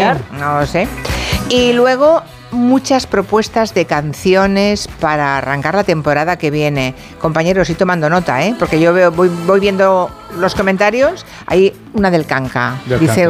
cambiar. No lo sé. Y luego muchas propuestas de canciones para arrancar la temporada que viene. Compañeros, y tomando nota, porque yo voy viendo los comentarios. Hay una del Canca. Dice